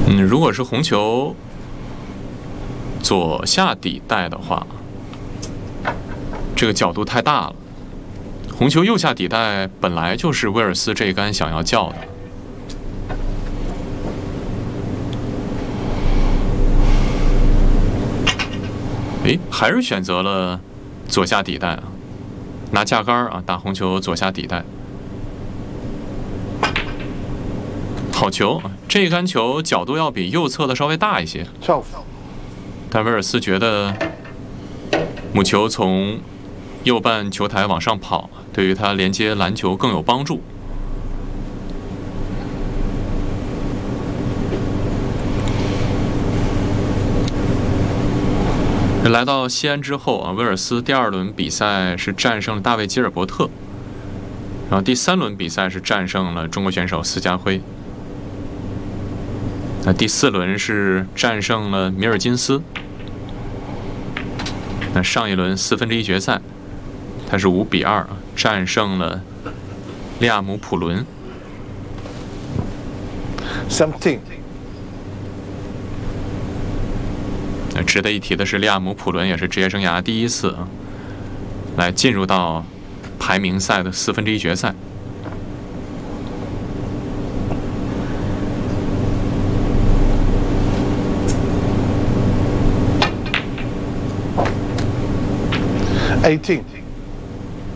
如果是红球左下底带的话，这个角度太大了。红球右下底带本来就是威尔斯这一杆想要叫的。哎，还是选择了左下底带啊，拿架杆啊打红球左下底带。好球，这一杆球角度要比右侧的稍微大一些。但威尔斯觉得母球从右半球台往上跑，对于他连接篮球更有帮助。来到西安之后啊，威尔斯第2轮比赛是战胜了大卫·吉尔伯特，然后第3轮比赛是战胜了中国选手斯嘉辉。那第4轮是战胜了米尔金斯。那上一轮1/4决赛，他是5比2战胜了利亚姆·普伦。值得一提的是，利亚姆·普伦也是职业生涯第1次来进入到排名赛的1/4决赛。 18